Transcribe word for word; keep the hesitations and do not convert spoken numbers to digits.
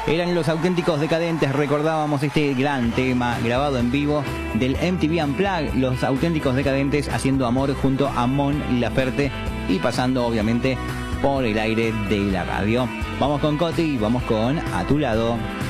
Eran Los Auténticos Decadentes, recordábamos este gran tema grabado en vivo del M T V Unplugged, Los Auténticos Decadentes haciendo amor junto a Mon Laferte y pasando obviamente por el aire de la radio. Vamos con Coti y vamos con A Tu Lado.